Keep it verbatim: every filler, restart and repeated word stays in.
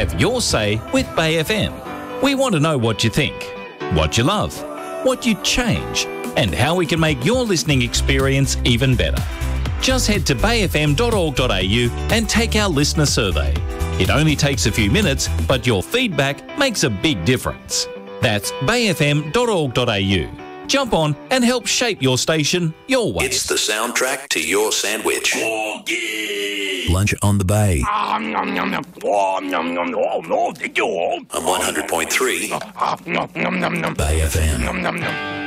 Have your say with Bay F M. We want to know what you think, what you love, what you'd change, and how we can make your listening experience even better. Just head to bay f m dot org dot a u and take our listener survey. It only takes a few minutes, but your feedback makes a big difference. That's bay f m dot org dot a u. Jump on and help shape your station your way. It's the soundtrack to your sandwich. Porgy! Lunch on the Bay. Um, nom, nom, nom. Oh, nom, nom, nom. Oh, no, thank you. On one hundred point three Ah, nom, nom, nom, nom. Bay F M. Nom, nom, nom.